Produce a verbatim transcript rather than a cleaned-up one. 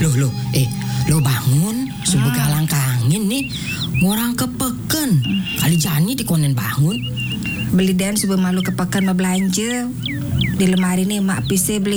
Loh, loh, eh, lo bangun, subuh galang kangin nih. Orang kepeken. Kali jani dikonen bangun. Beli dan subuh malu kepekan mau belanja. Di lemari nih mak pise beli